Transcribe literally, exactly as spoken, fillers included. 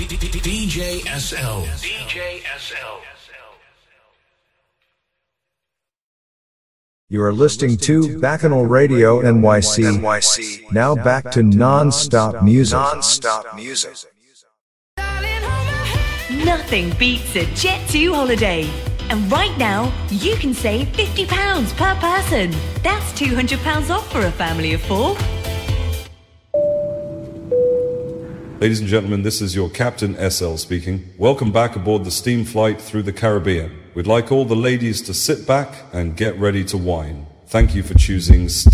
D J S L. D J S L. You are listening to Bacchanal Radio N Y C. Now back to non-stop music. Non-stop music. Nothing beats a Jet two holiday. And right now, you can save fifty pounds per person. That's two hundred pounds off for a family of four. Ladies and gentlemen, this is your Captain S L speaking. Welcome back aboard the steam flight through the Caribbean. We'd like all the ladies to sit back and get ready to wine. Thank you for choosing Steam.